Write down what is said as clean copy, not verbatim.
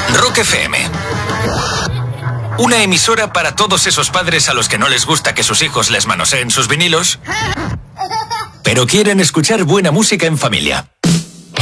Rock FM. Una emisora para todos esos padres a los que no les gusta que sus hijos les manoseen sus vinilos, pero quieren escuchar buena música en familia.